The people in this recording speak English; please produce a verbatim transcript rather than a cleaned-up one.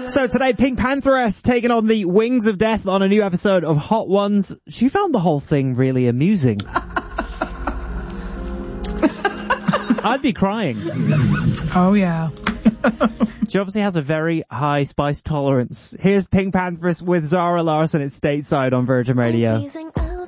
So today, Pink Pantheress taking on the Wings of Death on a new episode of Hot Ones. She found the whole thing really amusing. I'd be crying. Oh, yeah. She obviously has a very high spice tolerance. Here's Pink Pantheress with Zara Larsson at Stateside on Virgin Radio.